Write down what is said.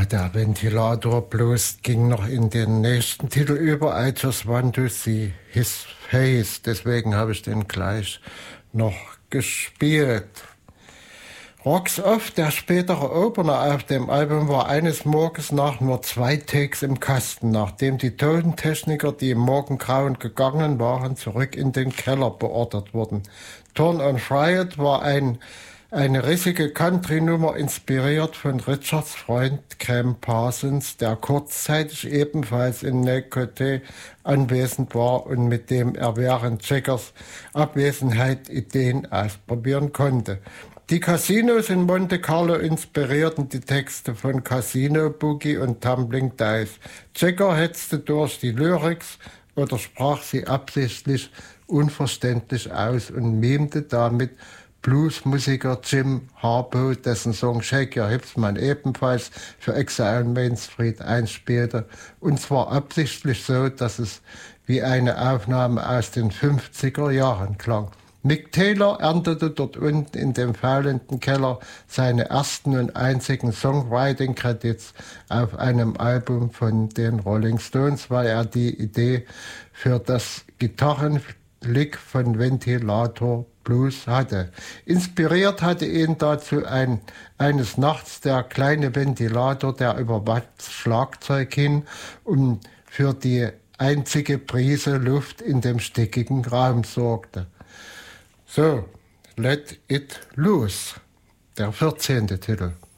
Ja, der Ventilator Blues ging noch in den nächsten Titel über, I Just Want to See His Face. Deswegen habe ich den gleich noch gespielt. Rocks Off, der spätere Opener auf dem Album, war eines Morgens nach nur 2 Takes im Kasten, nachdem die Totentechniker, die im Morgengrauen gegangen waren, zurück in den Keller beordert wurden. Turn on Riot war eine rissige Country-Nummer, inspiriert von Richards Freund Cam Parsons, der kurzzeitig ebenfalls in Necote anwesend war und mit dem er während Jaggers Abwesenheit Ideen ausprobieren konnte. Die Casinos in Monte Carlo inspirierten die Texte von Casino Boogie und Tumbling Dice. Jagger hetzte durch die Lyrics oder sprach sie absichtlich unverständlich aus und mimte damit Bluesmusiker Jim Harbaugh, dessen Song Shake Your Hips man ebenfalls für Exile on Main Street einspielte, und zwar absichtlich so, dass es wie eine Aufnahme aus den 50er Jahren klang. Mick Taylor erntete dort unten in dem faulenden Keller seine ersten und einzigen Songwriting-Credits auf einem Album von den Rolling Stones, weil er die Idee für das Gitarrenlick von Ventilator Blues hatte. Inspiriert hatte ihn dazu eines Nachts der kleine Ventilator, der über Watts Schlagzeug hing und für die einzige Prise Luft in dem stickigen Raum sorgte. So, Let It Loose, der 14. Titel.